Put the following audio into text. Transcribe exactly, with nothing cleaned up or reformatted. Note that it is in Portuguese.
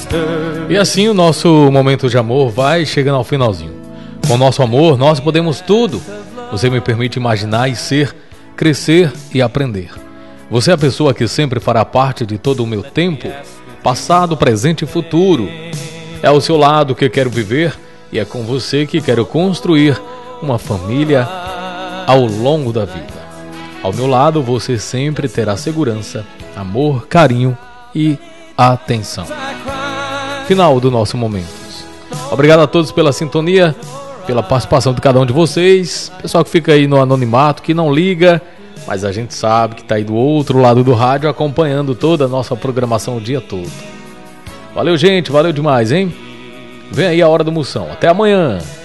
E assim o nosso momento de amor vai chegando ao finalzinho. Com o nosso amor, nós podemos tudo. Você me permite imaginar e ser, crescer e aprender. Você é a pessoa que sempre fará parte de todo o meu tempo, passado, presente e futuro. É ao seu lado que quero viver e é com você que quero construir uma família ao longo da vida. Ao meu lado você sempre terá segurança, amor, carinho e atenção. Final do nosso Momentos. Obrigado a todos pela sintonia, pela participação de cada um de vocês. Pessoal que fica aí no anonimato, que não liga, mas a gente sabe que está aí do outro lado do rádio acompanhando toda a nossa programação o dia todo. Valeu, gente, valeu demais, hein? Vem aí a hora do Moção. Até amanhã.